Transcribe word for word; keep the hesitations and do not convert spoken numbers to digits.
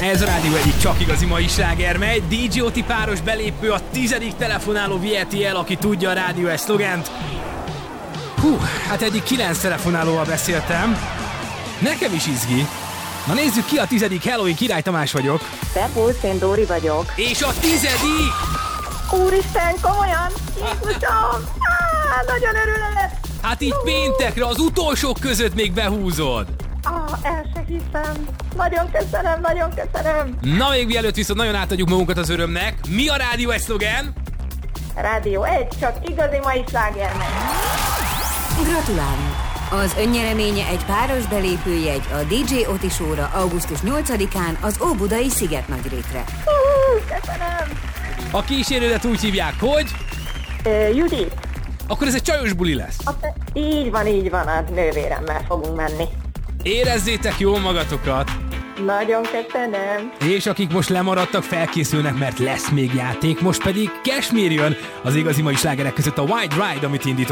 Ez a rádió egyik csak igazi mai sláger, mely dé jé Oti páros belépő, a tizedik telefonáló viheti el, aki tudja a rádió egy szlogent. Hú, hát eddig kilenc telefonálóval beszéltem. Nekem is izgi. Na nézzük ki a tizedik. Hello, én Király Tamás vagyok. Szervusz, én Dóri vagyok. És a tizedik! Úristen, komolyan! Jézusom! Á, nagyon örülök! Hát így péntekre az utolsók között még behúzod. Ah, el se hiszem. Nagyon köszönöm, nagyon köszönöm. Na még mielőtt viszont nagyon átadjuk magunkat az örömnek. Mi a rádió egy szlogen? Rádió egy, csak igazi mai slágernek. Gratulálunk! Az önnyereménye egy páros belépőjegy a dé jé Oti Show-ra augusztus nyolcadikán az Óbudai Szigetnagyrétre. Uh, köszönöm. A kísérődet úgy hívják, hogy? Uh, Judit. Akkor ez egy csajos buli lesz. Azt, így van, így van, a nővéremmel fogunk menni. Érezzétek jól magatokat. Nagyon köszönöm. És akik most lemaradtak, felkészülnek, mert lesz még játék. Most pedig Cashmere jön az igazi mai slágerek között a White Ride, amit indított.